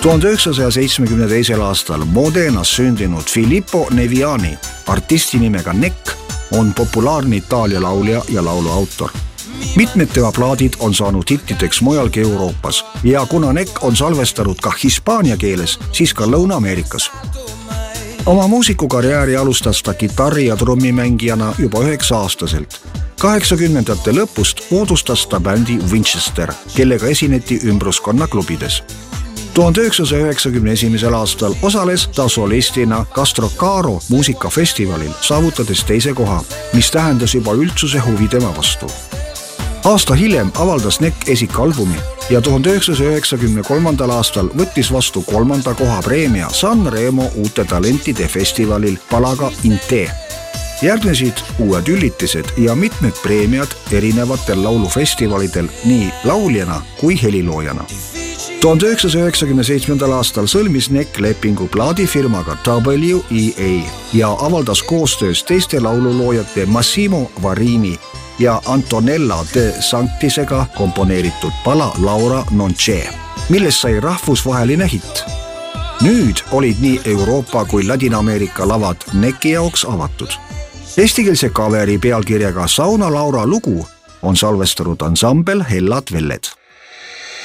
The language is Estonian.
1972. aastal Modenas sündinud Filippo Neviani, artisti nimega Nek, on populaarne Itaalia laulja ja lauluautor. Mitmed tema plaadid on saanud hittideks mujalgi Euroopas ja kuna Nek on salvestanud ka hispaania keeles, siis ka Lõuna-Ameerikas. Oma muusikukarjääri alustas ta kitarri- ja trummimängijana juba 9-aastaselt. 80-ndate lõpust moodustas ta bändi Winchester, kellega esineti ümbruskonna klubides. 1991. aastal osales ta solistina Castro Caro muusikafestivalil, saavutades 2. koha, mis tähendas juba üldsuse huvi tema vastu. Aasta hiljem avaldas Nek esikalbumi ja 1993. aastal võttis vastu 3. koha preemia Sanremo uute talentide festivalil Palaga in Te. Järgnesid uued üllitised ja mitmed preemiad erinevatel laulufestivalidel nii lauljana kui heliloojana. 1997. aastal sõlmis Nek lepingu plaadifirmaga WEA ja avaldas koostöös teiste laululoojate Massimo Varini ja Antonella de Sanctisega komponeeritud pala Laura non c'è, millest sai rahvusvaheline hitt. Nüüd olid nii Euroopa kui Ladina-Ameerika lavad Neki jaoks avatud. Eestikeelse kaveri pealkirjaga Sauna Laura lugu on salvestanud ansambel Hellad Velled.